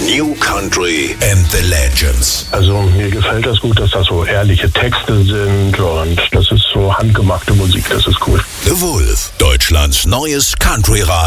New Country and the Legends. Also mir gefällt das gut, dass das so ehrliche Texte sind und das ist so handgemachte Musik, das ist cool. The Wolf, Deutschlands neues Country-Radio.